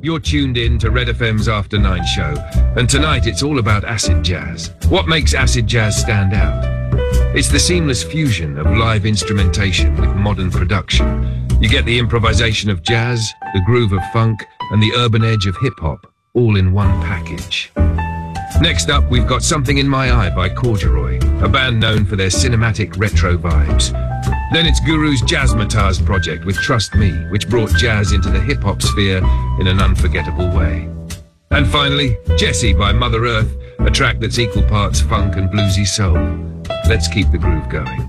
You're tuned in to Red FM's After 9 show, and tonight it's all about acid jazz. What makes acid jazz stand out? It's the seamless fusion of live instrumentation with modern production. You get the improvisation of jazz, the groove of funk, and the urban edge of hip-hop, all in one package. Next up, we've got Something in My Eye by Corduroy, a band known for their cinematic retro vibes. Then it's Guru's Jazzmatazz project with Trust Me, which brought jazz into the hip-hop sphere in an unforgettable way. And finally, Jessie by Mother Earth, a track that's equal parts funk and bluesy soul. Let's keep the groove going.